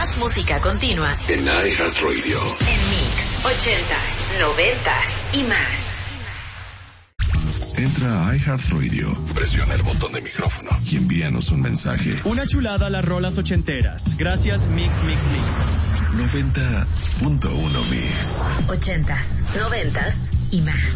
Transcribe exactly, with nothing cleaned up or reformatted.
Más música continua en iHeartRadio. En Mix, ochentas, noventas y más. Entra a iHeartRadio, presiona el botón de micrófono y envíanos un mensaje. Una chulada a las rolas ochenteras. Gracias, Mix, Mix, Mix. noventa punto uno Mix. Ochentas, noventas y más.